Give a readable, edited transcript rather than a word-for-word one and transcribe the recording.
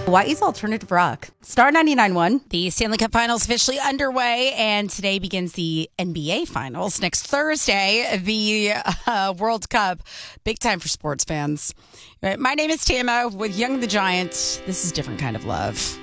Hawaii's alternative rock. Star 99.1. The Stanley Cup Finals officially underway, and today begins the NBA Finals. Next Thursday, the World Cup. Big time for sports fans. My name is Tama with Young the Giant. This is Different Kind of Love.